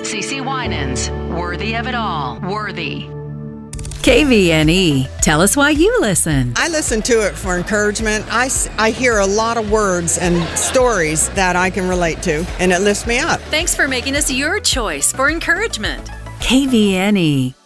CeCe Winans. Worthy of it all. Worthy. KVNE. Tell us why you listen. I listen to it for encouragement. I hear a lot of words and stories that I can relate to, and it lifts me up. Thanks for making us your choice for encouragement. KVNE.